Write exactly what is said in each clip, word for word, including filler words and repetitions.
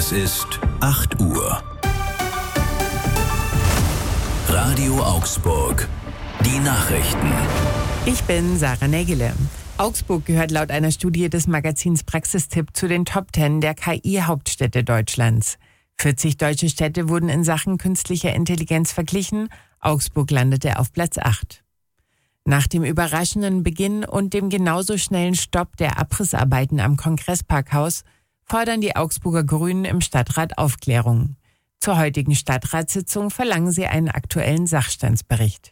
Es ist acht Uhr. Radio Augsburg. Die Nachrichten. Ich bin Sarah Nägele. Augsburg gehört laut einer Studie des Magazins Praxistipp zu den Top Ten der K I-Hauptstädte Deutschlands. vierzig deutsche Städte wurden in Sachen künstlicher Intelligenz verglichen. Augsburg landete auf Platz acht. Nach dem überraschenden Beginn und dem genauso schnellen Stopp der Abrissarbeiten am Kongressparkhaus fordern die Augsburger Grünen im Stadtrat Aufklärung. Zur heutigen Stadtratssitzung verlangen sie einen aktuellen Sachstandsbericht.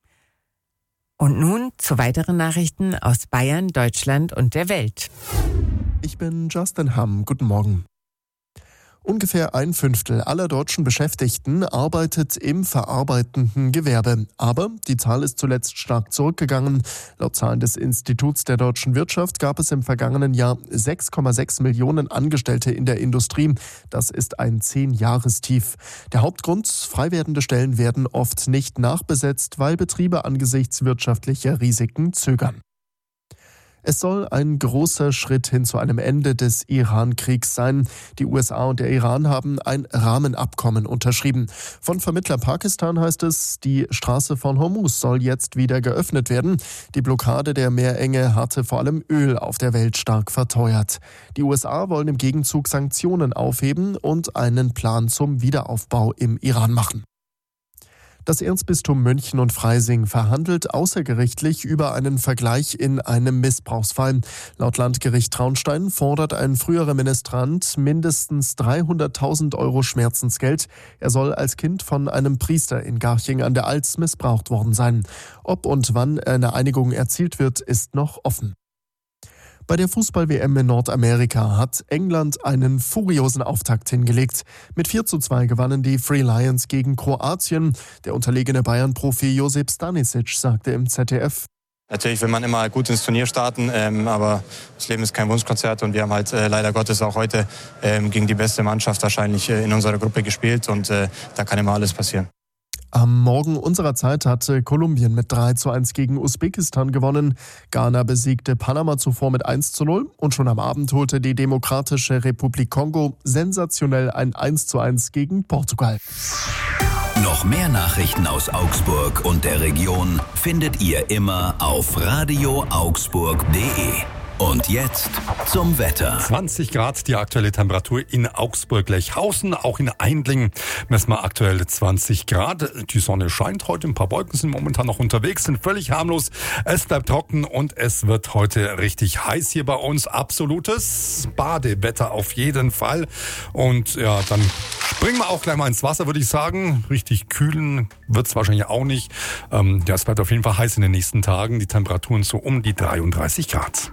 Und nun zu weiteren Nachrichten aus Bayern, Deutschland und der Welt. Ich bin Justin Hamm. Guten Morgen. Ungefähr ein Fünftel aller deutschen Beschäftigten arbeitet im verarbeitenden Gewerbe. Aber die Zahl ist zuletzt stark zurückgegangen. Laut Zahlen des Instituts der deutschen Wirtschaft gab es im vergangenen Jahr sechs Komma sechs Millionen Angestellte in der Industrie. Das ist ein Zehn-Jahrestief. Der Hauptgrund: frei werdende Stellen werden oft nicht nachbesetzt, weil Betriebe angesichts wirtschaftlicher Risiken zögern. Es soll ein großer Schritt hin zu einem Ende des Iran-Kriegs sein. Die U S A und der Iran haben ein Rahmenabkommen unterschrieben. Von Vermittler Pakistan heißt es, die Straße von Hormuz soll jetzt wieder geöffnet werden. Die Blockade der Meerenge hatte vor allem Öl auf der Welt stark verteuert. Die U S A wollen im Gegenzug Sanktionen aufheben und einen Plan zum Wiederaufbau im Iran machen. Das Erzbistum München und Freising verhandelt außergerichtlich über einen Vergleich in einem Missbrauchsfall. Laut Landgericht Traunstein fordert ein früherer Ministrant mindestens dreihunderttausend Euro Schmerzensgeld. Er soll als Kind von einem Priester in Garching an der Alz missbraucht worden sein. Ob und wann eine Einigung erzielt wird, ist noch offen. Bei der Fußball-W M in Nordamerika hat England einen furiosen Auftakt hingelegt. Mit vier zu zwei gewannen die Free Lions gegen Kroatien. Der unterlegene Bayern-Profi Josip Stanisic sagte im Z D F: Natürlich will man immer gut ins Turnier starten, ähm, aber das Leben ist kein Wunschkonzert und wir haben halt äh, leider Gottes auch heute ähm, gegen die beste Mannschaft wahrscheinlich äh, in unserer Gruppe gespielt und äh, da kann immer alles passieren. Am Morgen unserer Zeit hatte Kolumbien mit drei zu eins gegen Usbekistan gewonnen. Ghana besiegte Panama zuvor mit eins zu null und schon am Abend holte die Demokratische Republik Kongo sensationell ein eins zu eins gegen Portugal. Noch mehr Nachrichten aus Augsburg und der Region findet ihr immer auf radio augsburg punkt de. Und jetzt zum Wetter. zwanzig Grad die aktuelle Temperatur in Augsburg-Lechhausen. Auch in Aindling messen wir aktuell zwanzig Grad. Die Sonne scheint heute. Ein paar Wolken sind momentan noch unterwegs, sind völlig harmlos. Es bleibt trocken und es wird heute richtig heiß hier bei uns. Absolutes Badewetter auf jeden Fall. Und ja, dann springen wir auch gleich mal ins Wasser, würde ich sagen. Richtig kühlen wird es wahrscheinlich auch nicht. Ähm, ja, es bleibt auf jeden Fall heiß in den nächsten Tagen. Die Temperaturen so um die dreiunddreißig Grad.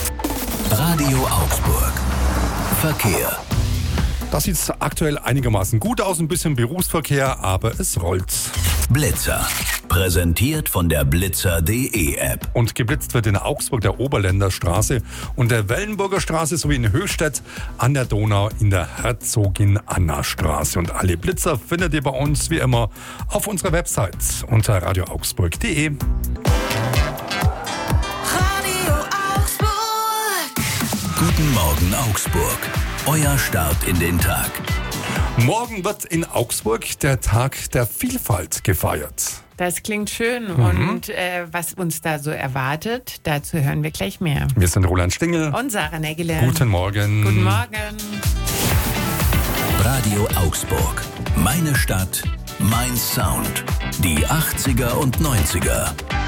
Radio Augsburg. Verkehr. Das sieht aktuell einigermaßen gut aus, ein bisschen Berufsverkehr, aber es rollt. Blitzer. Präsentiert von der blitzer punkt de App. Und geblitzt wird in Augsburg der Oberländer Straße und der Wellenburger Straße sowie in Höchstädt an der Donau in der Herzogin Anna Straße. Und alle Blitzer findet ihr bei uns wie immer auf unserer Website unter radio augsburg punkt de. Guten Morgen Augsburg. Euer Start in den Tag. Morgen wird in Augsburg der Tag der Vielfalt gefeiert. Das klingt schön. Mhm. Und äh, was uns da so erwartet, dazu hören wir gleich mehr. Wir sind Roland Stingel und Sarah Nägele. Guten Morgen. Guten Morgen. Radio Augsburg. Meine Stadt, mein Sound. Die achtziger und neunziger.